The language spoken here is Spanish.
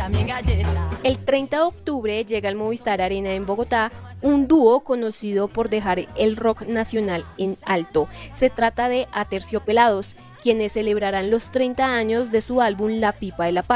mi galleta. El 30 de octubre llega al Movistar Arena en Bogotá un dúo conocido por dejar el rock nacional en alto. Se trata de Aterciopelados, quienes celebrarán los 30 años de su álbum La Pipa de la Paz.